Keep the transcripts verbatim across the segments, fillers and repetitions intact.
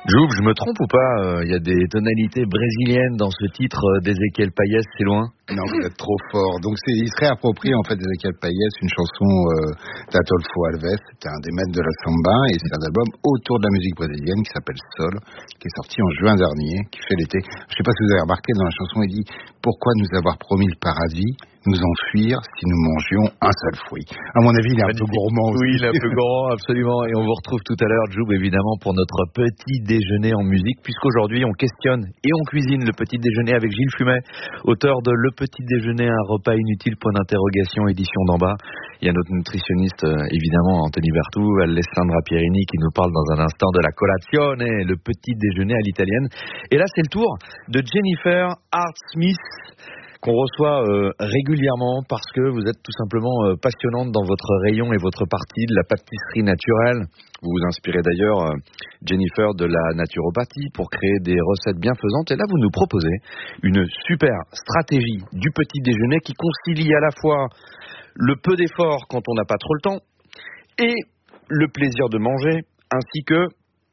Joub, je me trompe ou pas? Il euh, y a des tonalités brésiliennes dans ce titre euh, d'Ezequiel Payés, c'est loin? Non, vous êtes trop fort. Donc c'est, il serait approprié en fait d'Ezequiel Payés, une chanson euh, d'Atolfo Alves, c'était un des maîtres de la samba, et c'est un album autour de la musique brésilienne qui s'appelle Sol, qui est sorti en juin dernier, qui fait l'été. Je ne sais pas si vous avez remarqué, dans la chanson, il dit « Pourquoi nous avoir promis le paradis, nous enfuir si nous mangions un seul fruit ?» À mon avis, il est un peu gourmand aussi. Oui, il est un peu gourmand, absolument. Et on vous retrouve tout à l'heure, Joub, évidemment, pour notre petit déjeuner en musique, puisqu'aujourd'hui, on questionne et on cuisine le petit déjeuner avec Gilles Fumet, auteur de Le Petit Déjeuner, un repas inutile, point d'interrogation, édition d'en bas. Il y a notre nutritionniste, évidemment, Anthony Bertou, Alessandra Pierini, qui nous parle dans un instant de la colazione, le petit déjeuner à l'italienne. Et là, c'est le tour de Jennifer Hart Smith, qu'on reçoit euh, régulièrement parce que vous êtes tout simplement euh, passionnante dans votre rayon et votre partie de la pâtisserie naturelle. Vous vous inspirez d'ailleurs, euh, Jennifer, de la naturopathie pour créer des recettes bienfaisantes. Et là, vous nous proposez une super stratégie du petit déjeuner qui concilie à la fois le peu d'effort quand on n'a pas trop le temps et le plaisir de manger, ainsi que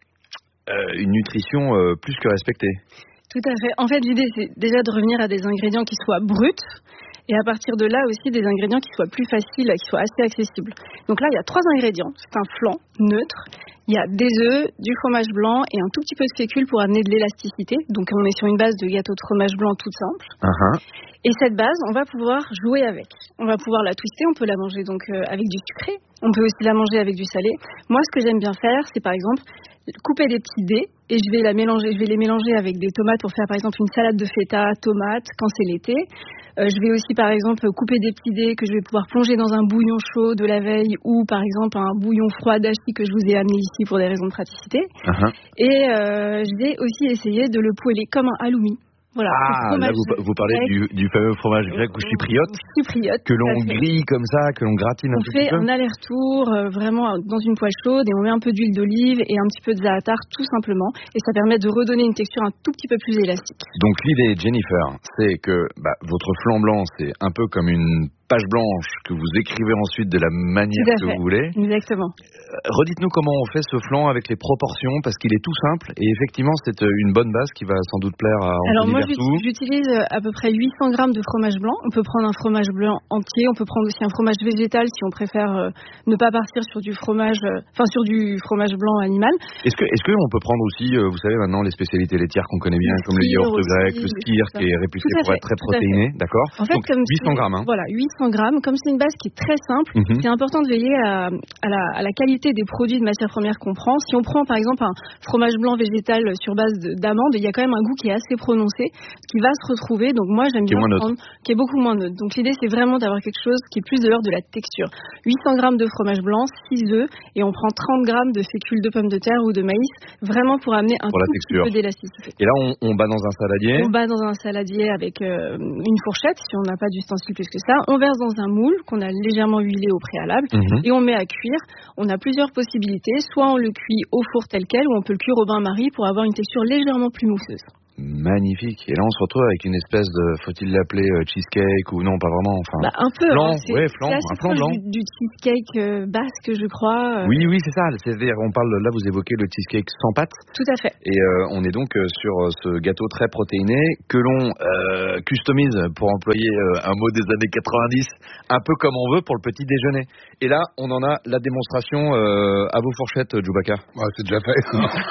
euh, une nutrition euh, plus que respectée. Tout à fait. En fait, l'idée, c'est déjà de revenir à des ingrédients qui soient bruts et à partir de là aussi des ingrédients qui soient plus faciles, qui soient assez accessibles. Donc là, il y a trois ingrédients. C'est un flan neutre, il y a des œufs, du fromage blanc et un tout petit peu de fécule pour amener de l'élasticité. Donc on est sur une base de gâteau de fromage blanc toute simple. Uh-huh. Et cette base, on va pouvoir jouer avec. On va pouvoir la twister, on peut la manger donc euh, avec du sucré, on peut aussi la manger avec du salé. Moi, ce que j'aime bien faire, c'est par exemple couper des petits dés et je vais la mélanger, je vais les mélanger avec des tomates pour faire par exemple une salade de feta, tomates quand c'est l'été. Euh, je vais aussi par exemple couper des petits dés que je vais pouvoir plonger dans un bouillon chaud de la veille ou par exemple un bouillon froid d'hachis que je vous ai amené ici pour des raisons de praticité. Uh-huh. Et euh, je vais aussi essayer de le poêler comme un halloumi. Voilà, ah, là vous, vous parlez du, du fameux fromage grec ou chypriote, chypriote que l'on grille comme ça, que l'on gratine un on tout petit peu. On fait un aller-retour euh, vraiment dans une poêle chaude et on met un peu d'huile d'olive et un petit peu de za'atar tout simplement et ça permet de redonner une texture un tout petit peu plus élastique. Donc l'idée, Jennifer, c'est que bah, votre flan blanc, c'est un peu comme une page blanche que vous écrivez ensuite de la manière que fait. vous voulez. Exactement. Euh, redites-nous comment on fait ce flan avec les proportions, parce qu'il est tout simple et effectivement c'est une bonne base qui va sans doute plaire à Anthony Alors moi Bertou. J'utilise à peu près huit cents grammes de fromage blanc. On peut prendre un fromage blanc entier, on peut prendre aussi un fromage végétal si on préfère euh, ne pas partir sur du fromage, enfin euh, sur du fromage blanc animal. Est-ce que est-ce que on peut prendre aussi, euh, vous savez maintenant les spécialités laitières qu'on connaît bien, le comme le yaourt grec, le skyr qui est réputé pour être très protéiné, d'accord? En fait, donc comme huit cents grammes. Hein. Voilà, huit cents grammes. Comme c'est une base qui est très simple, mm-hmm. c'est important de veiller à, à, la, à la qualité des produits de matières premières qu'on prend. Si on prend par exemple un fromage blanc végétal sur base d'amandes, il y a quand même un goût qui est assez prononcé, qui va se retrouver. Donc moi j'aime qui bien est prendre, qui est beaucoup moins neutre. Donc l'idée c'est vraiment d'avoir quelque chose qui est plus de l'ordre de la texture. huit cents grammes de fromage blanc, six œufs et on prend trente grammes de fécule de pommes de terre ou de maïs, vraiment pour amener un pour tout petit peu d'élasticité. Et là on, on bat dans un saladier. On bat dans un saladier avec euh, une fourchette si on n'a pas d'ustensile plus que ça. On verse dans un moule qu'on a légèrement huilé au préalable mm-hmm. et on met à cuire. On a plusieurs possibilités. Soit on le cuit au four tel quel ou on peut le cuire au bain-marie pour avoir une texture légèrement plus mousseuse. Magnifique. Et là, on se retrouve avec une espèce de, faut-il l'appeler euh, cheesecake ou non, pas vraiment. Enfin, bah, un peu. Flan, hein, c'est, ouais, flan, c'est un flan blanc. Du, du cheesecake euh, basque, je crois. Euh... Oui, oui, c'est ça. C'est-à-dire, on parle là, vous évoquez le cheesecake sans pâte. Tout à fait. Et euh, on est donc euh, sur euh, ce gâteau très protéiné que l'on euh, customise, pour employer euh, un mot des années quatre-vingt-dix, un peu comme on veut pour le petit déjeuner. Et là, on en a la démonstration euh, à vos fourchettes, Djoubaka. Ouais, c'est déjà fait.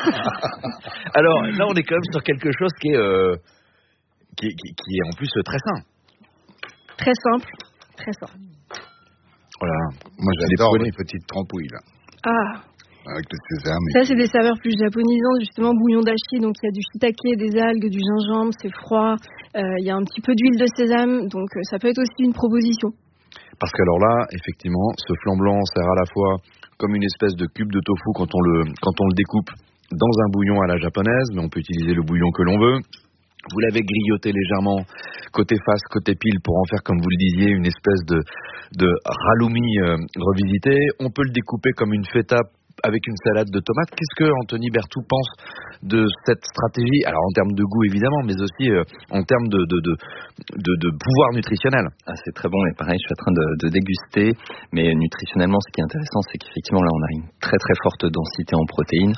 Alors là, on est quand même sur quelque chose qui est euh, Qui, qui, qui est en plus très sain. Très simple, très simple. Voilà. Moi j'adore les petites trempouilles là. Ah. Avec le sésame. Ça c'est des saveurs plus japonisantes, justement bouillon d'ashi, donc il y a du shiitake, des algues, du gingembre, c'est froid. Il euh, y a un petit peu d'huile de sésame, donc euh, ça peut être aussi une proposition. Parce qu'alors là, effectivement, ce flan blanc sert à la fois comme une espèce de cube de tofu quand on le quand on le découpe dans un bouillon à la japonaise, mais on peut utiliser le bouillon que l'on veut. Vous l'avez grillotté légèrement côté face, côté pile pour en faire, comme vous le disiez, une espèce de, de halloumi euh, revisité. On peut le découper comme une feta avec une salade de tomates. Qu'est-ce que Anthony Bertou pense de cette stratégie? Alors en termes de goût évidemment, mais aussi euh, en termes de, de, de, de, de pouvoir nutritionnel. Ah, c'est très bon et pareil, je suis en train de, de déguster. Mais nutritionnellement, ce qui est intéressant, c'est qu'effectivement là, on a une très très forte densité en protéines.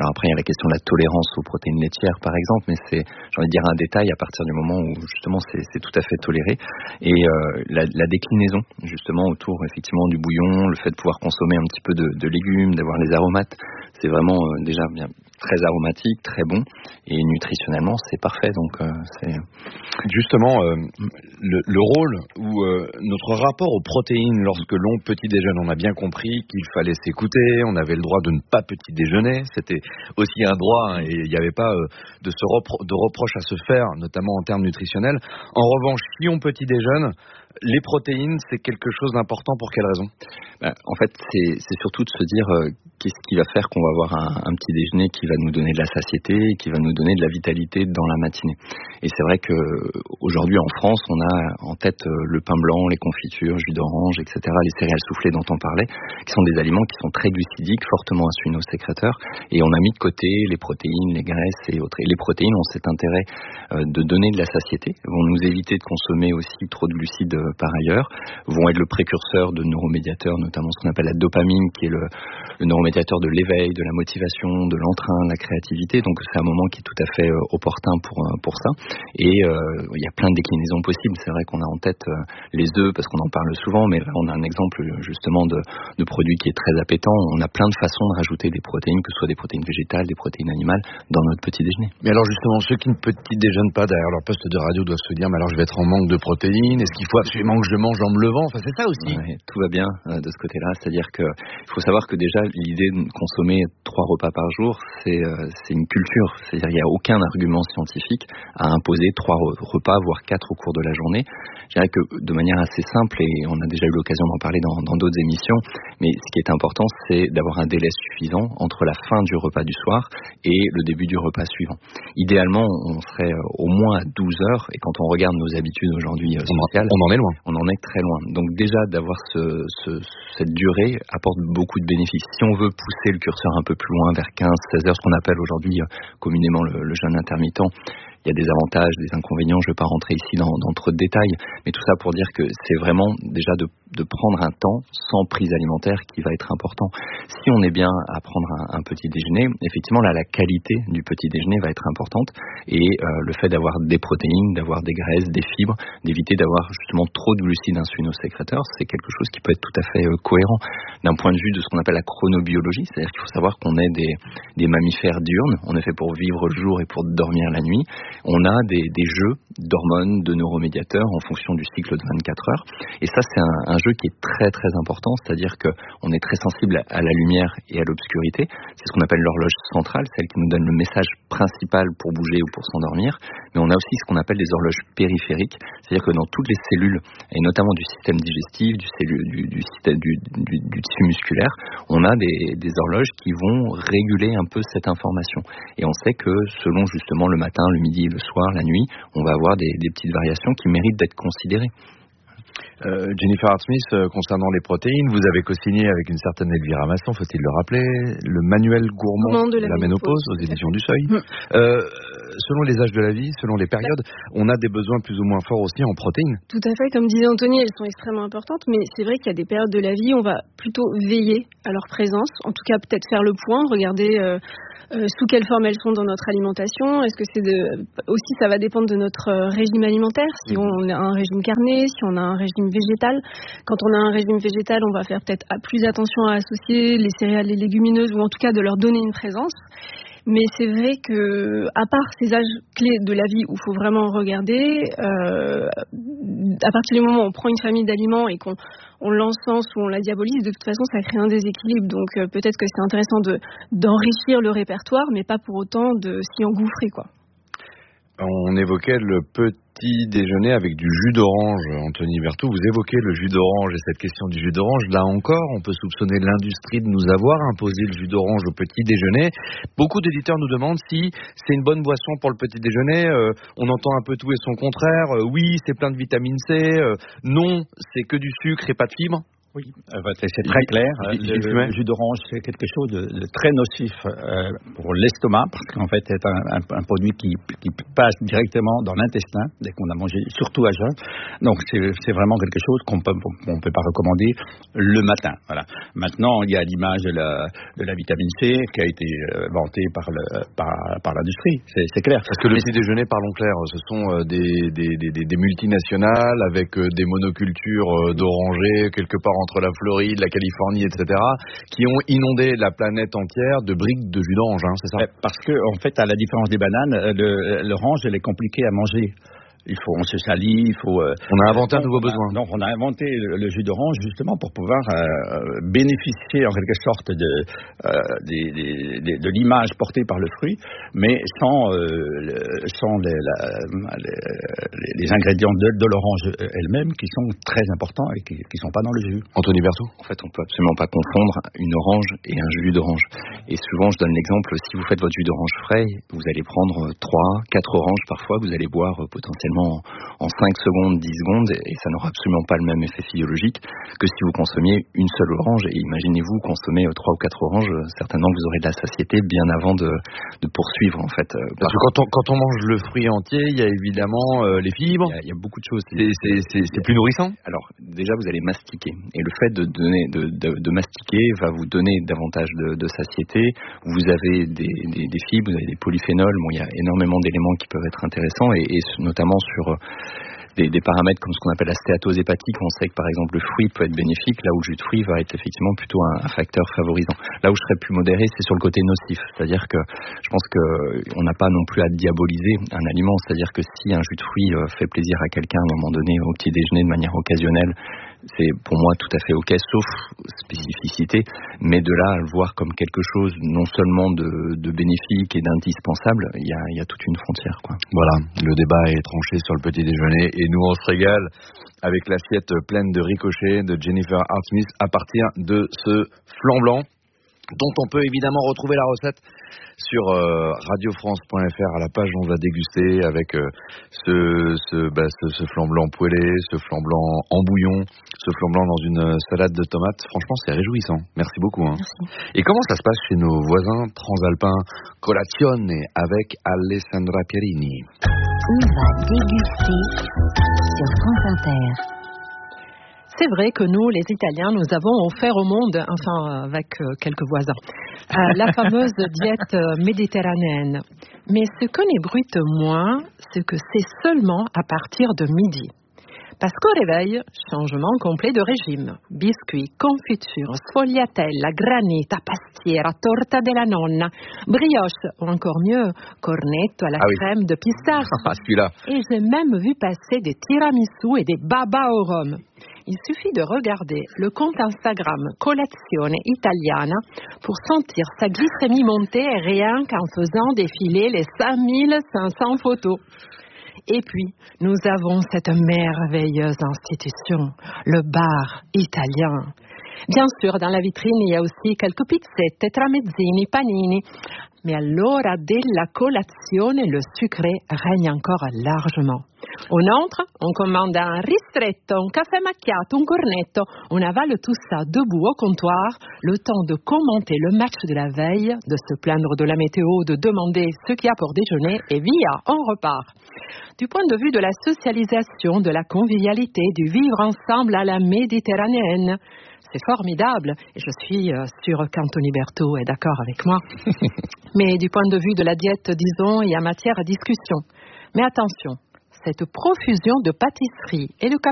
Alors après, il y a la question de la tolérance aux protéines laitières, par exemple, mais c'est, j'ai envie de dire, un détail à partir du moment où justement c'est, c'est tout à fait toléré. Et euh, la, la déclinaison, justement, autour effectivement du bouillon, le fait de pouvoir consommer un petit peu de, de légumes, d'avoir les aromates, c'est vraiment euh, déjà bien très aromatique, très bon, et nutritionnellement c'est parfait. Donc euh, c'est justement euh, le, le rôle ou euh, notre rapport aux protéines lorsque l'on petit déjeune. On a bien compris qu'il fallait s'écouter, on avait le droit de ne pas petit déjeuner, c'était aussi un droit, hein, et il n'y avait pas euh, de, se repro- de reproches à se faire, notamment en termes nutritionnels. En revanche, si on petit déjeune, les protéines, c'est quelque chose d'important. Pour quelle raison? Ben, en fait, c'est, c'est surtout de se dire euh, qu'est-ce qui va faire qu'on va avoir un, un petit déjeuner qui va nous donner de la satiété, qui va nous donner de la vitalité dans la matinée. Et c'est vrai que aujourd'hui en France, on a en tête euh, le pain blanc, les confitures, jus d'orange, et cetera, les céréales soufflées dont on parlait, qui sont des aliments qui sont très glucidiques, fortement insulino-sécréteurs, et on a mis de côté les protéines, les graisses et autres. Et les protéines ont cet intérêt euh, de donner de la satiété, vont nous éviter de consommer aussi trop de glucides euh, par ailleurs, vont être le précurseur de neuromédiateurs, notamment ce qu'on appelle la dopamine, qui est le, le neuromédiateur de l'éveil, de la motivation, de l'entrain, de la créativité. Donc c'est un moment qui est tout à fait euh, opportun pour euh, pour ça. Et euh, il y a plein de déclinaisons possibles. C'est vrai qu'on a en tête euh, les œufs parce qu'on en parle souvent, mais là on a un exemple justement de, de produit qui est très appétant. On a plein de façons de rajouter des protéines, que ce soit des protéines végétales, des protéines animales, dans notre petit déjeuner. Mais alors justement, ceux qui ne petit déjeunent pas derrière leur poste de radio doivent se dire, mais alors je vais être en manque de protéines, est-ce qu'il faut absolument que je mange en me levant? Enfin c'est ça aussi. Ouais, tout va bien euh, de ce côté-là, c'est-à-dire que il faut savoir que déjà l'idée de consommer trois repas par jour, c'est euh, c'est une culture, c'est-à-dire il n'y a aucun argument scientifique à imposer trois repas, voire quatre au cours de la journée. Je dirais que de manière assez simple, et on a déjà eu l'occasion d'en parler dans, dans d'autres émissions, mais ce qui est important, c'est d'avoir un délai suffisant entre la fin du repas du soir et le début du repas suivant. Idéalement, on serait au moins à douze heures, et quand on regarde nos habitudes aujourd'hui euh, sociales, on en est loin. On en est très loin. Donc déjà, d'avoir ce, ce, cette durée apporte beaucoup de bénéfices. Si on veut pousser le curseur un peu plus loin, vers quinze seize heures, ce qu'on appelle aujourd'hui euh, communément le, le jeûne intermittent, il y a des avantages, des inconvénients, je ne vais pas rentrer ici dans, dans trop de détails, mais tout ça pour dire que c'est vraiment déjà de, de prendre un temps sans prise alimentaire qui va être important. Si on est bien à prendre un, un petit déjeuner, effectivement là la qualité du petit déjeuner va être importante, et euh, le fait d'avoir des protéines, d'avoir des graisses, des fibres, d'éviter d'avoir justement trop de glucides insulino-sécréteurs, c'est quelque chose qui peut être tout à fait euh, cohérent d'un point de vue de ce qu'on appelle la chronobiologie, c'est-à-dire qu'il faut savoir qu'on est des, des mammifères diurnes, on est fait pour vivre le jour et pour dormir la nuit. On a des, des jeux d'hormones, de neuromédiateurs en fonction du cycle de vingt-quatre heures. Et ça, c'est un, un jeu qui est très très important, c'est-à-dire qu'on est très sensible à la lumière et à l'obscurité. C'est ce qu'on appelle l'horloge centrale, celle qui nous donne le message principal pour bouger ou pour s'endormir. Mais on a aussi ce qu'on appelle des horloges périphériques, c'est-à-dire que dans toutes les cellules, et notamment du système digestif, du, cellu- du, du, système, du, du, du tissu musculaire, on a des, des horloges qui vont réguler un peu cette information. Et on sait que selon justement le matin, le midi, le soir, la nuit, on va avoir des, des petites variations qui méritent d'être considérées. Euh, Jennifer Hart-Smith, euh, concernant les protéines, vous avez co-signé avec une certaine Elvira Masson, faut-il le rappeler, le manuel gourmand de la, la ménopause, ménopause aux éditions du Seuil. Mmh. Euh, selon les âges de la vie, selon les périodes, on a des besoins plus ou moins forts aussi en protéines. Tout à fait, comme disait Anthony, elles sont extrêmement importantes, mais c'est vrai qu'il y a des périodes de la vie où on va plutôt veiller à leur présence, en tout cas peut-être faire le point, regarder euh, euh, sous quelle forme elles sont dans notre alimentation. Est-ce que c'est de... aussi ça va dépendre de notre euh, régime alimentaire, si on a un régime carné, si on a un régime végétal. Quand on a un régime végétal, on va faire peut-être plus attention à associer les céréales, les légumineuses, ou en tout cas de leur donner une présence. Mais c'est vrai que, à part ces âges clés de la vie où il faut vraiment regarder, euh, à partir du moment où on prend une famille d'aliments et qu'on on l'encense ou on la diabolise, de toute façon, ça crée un déséquilibre. Donc euh, peut-être que c'est intéressant de, d'enrichir le répertoire, mais pas pour autant de s'y engouffrer, quoi. On évoquait le petit déjeuner avec du jus d'orange. Anthony Berthoud, vous évoquez le jus d'orange et cette question du jus d'orange. Là encore, on peut soupçonner l'industrie de nous avoir imposé le jus d'orange au petit déjeuner. Beaucoup d'éditeurs nous demandent si c'est une bonne boisson pour le petit déjeuner. Euh, on entend un peu tout et son contraire. Euh, oui, c'est plein de vitamine C. Euh, non, c'est que du sucre et pas de fibres. Oui, euh, c'est très clair. Le, le jus d'orange, c'est quelque chose de, de très nocif euh, pour l'estomac, parce qu'en fait, c'est un, un, un produit qui, qui passe directement dans l'intestin, dès qu'on a mangé, surtout à jeun. Donc, c'est, c'est vraiment quelque chose qu'on peut, on peut pas recommander le matin. Voilà. Maintenant, il y a l'image de la, de la vitamine C qui a été euh, vantée par, le, par, par l'industrie. C'est, c'est clair. Parce que le petit déjeuner, parlons clair, ce sont euh, des, des, des, des multinationales avec euh, des monocultures euh, d'orangers quelque part entre la Floride, la Californie, et cetera, qui ont inondé la planète entière de briques de jus d'orange, hein, c'est ça? Parce que, en fait, à la différence des bananes, le, l'orange, elle est compliquée à manger. Il faut, on se salit, il faut. Euh, on a inventé un nouveau besoin. Donc, on a inventé le, le jus d'orange justement pour pouvoir euh, bénéficier en quelque sorte de, euh, des, des, des, de l'image portée par le fruit, mais sans, euh, le, sans les, la, les, les ingrédients de, de l'orange elle-même qui sont très importants et qui ne sont pas dans le jus. Anthony Berthaud. En fait, on peut absolument pas confondre une orange et un jus d'orange. Et souvent, je donne l'exemple, si vous faites votre jus d'orange frais, vous allez prendre trois, quatre oranges parfois, vous allez boire potentiellement en cinq secondes, dix secondes, et ça n'aura absolument pas le même effet physiologique que si vous consommiez une seule orange. Et imaginez-vous consommer trois ou quatre oranges, certainement vous aurez de la satiété bien avant de, de poursuivre en fait. Parce que quand on, quand on mange le fruit entier, il y a évidemment euh, les fibres. Il y, a, il y a beaucoup de choses. C'est, c'est, c'est, c'est plus nourrissant. Alors déjà vous allez mastiquer, et le fait de, donner, de, de, de mastiquer va vous donner davantage de, de satiété. Vous avez des, des, des fibres, vous avez des polyphénols. Bon, il y a énormément d'éléments qui peuvent être intéressants, et, et notamment sur des, des paramètres comme ce qu'on appelle la stéatose hépatique. On sait que par exemple le fruit peut être bénéfique, là où le jus de fruit va être effectivement plutôt un, un facteur favorisant. Là où je serais plus modéré, c'est sur le côté nocif, c'est-à-dire que je pense qu'on n'a pas non plus à diaboliser un aliment, c'est-à-dire que si un jus de fruit fait plaisir à quelqu'un à un moment donné au petit déjeuner de manière occasionnelle, c'est pour moi tout à fait ok, sauf spécificité, mais de là à le voir comme quelque chose non seulement de, de bénéfique et d'indispensable, il y a, il y a toute une frontière, quoi. Voilà, le débat est tranché sur le petit déjeuner et nous on se régale avec l'assiette pleine de ricochets de Jennifer Hart-Smith à partir de ce flan blanc, dont on peut évidemment retrouver la recette sur euh, radio france point f r à la page où on va déguster avec euh, ce, ce, bah, ce, ce flan blanc poêlé, ce flan blanc en bouillon, ce flan blanc dans une salade de tomates. Franchement, c'est réjouissant. Merci beaucoup. Hein. Merci. Et comment ça se passe chez nos voisins transalpins? Colazione avec Alessandra Pierini. On va déguster sur France Inter. C'est vrai que nous, les Italiens, nous avons offert au monde, enfin avec euh, quelques voisins, euh, la fameuse diète euh, méditerranéenne. Mais ce qu'on ébruite moins, c'est que c'est seulement à partir de midi. Parce qu'au réveil, changement complet de régime. Biscuits, confitures, sfogliatella, granita, pastiera, torta della nonna, brioche, ou encore mieux, cornetto à la ah oui. crème de pistasque. Ah, celui-là. Et j'ai même vu passer des tiramisu et des baba au rhum. Il suffit de regarder le compte Instagram Colazione Italiana pour sentir sa glycémie monter rien qu'en faisant défiler les cinq mille cinq cents photos. Et puis, nous avons cette merveilleuse institution, le bar italien. Bien sûr, dans la vitrine, il y a aussi quelques pizzette, tramezzini, panini. Mais à l'ora della colazione, le sucré règne encore largement. On entre, on commande un ristretto, un café macchiato, un cornetto. On avale tout ça debout au comptoir, le temps de commenter le match de la veille, de se plaindre de la météo, de demander ce qu'il y a pour déjeuner, et via, on repart. Du point de vue de la socialisation, de la convivialité, du vivre ensemble à la méditerranéenne, c'est formidable, et je suis euh, sûre qu'Anthony Berthaud est d'accord avec moi. Mais du point de vue de la diète, disons, il y a matière à discussion. Mais attention, cette profusion de pâtisseries et de